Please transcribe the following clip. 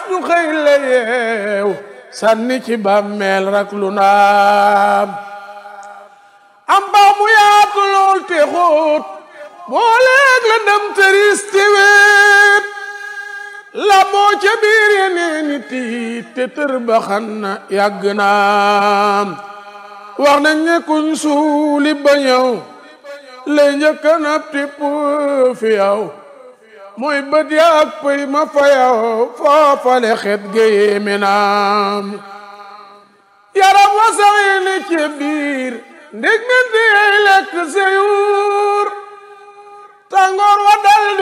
ñu xëy la yeew sànni ci bàmmeel rak lu naam am ba mu yaatu lool te xóot booleeg la dem tëris te weet la moo ca biir yeneeni tiit te tër ba xan na yàgg naam wax nañ ne kuñ suuli ba ñëw lay njëkka nab tipp fi yow mooy bët ya ak pëy ma fa yow foofale xet géyéeme naam yaram wa saxi ne ci biir ndég men di lekk seyuur tàngoor wa dal